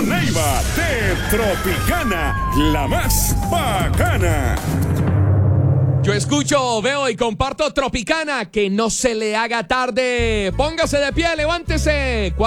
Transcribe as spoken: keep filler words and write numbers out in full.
Neiva de Tropicana, la más bacana. Yo escucho, veo y comparto Tropicana. Que no se le haga tarde. Póngase de pie, levántese.